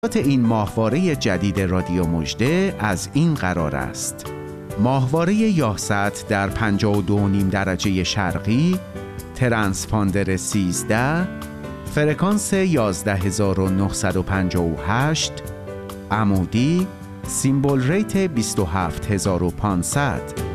این ماهواره جدید رادیو مژده از این قرار است: ماهواره یاست در 52.5 درجه شرقی، ترانسپاندر 13، فرکانس 11958، عمودی، سیمبل ریت 27500.